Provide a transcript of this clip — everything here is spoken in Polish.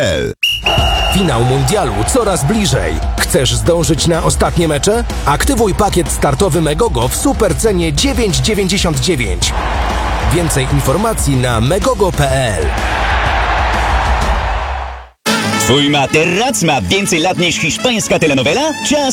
Finał mundialu coraz bliżej. Chcesz zdążyć na ostatnie mecze? Aktywuj pakiet startowy Megogo w supercenie 9,99. Więcej informacji na megogo.pl. Twój materac ma więcej lat niż hiszpańska telenowela? Czas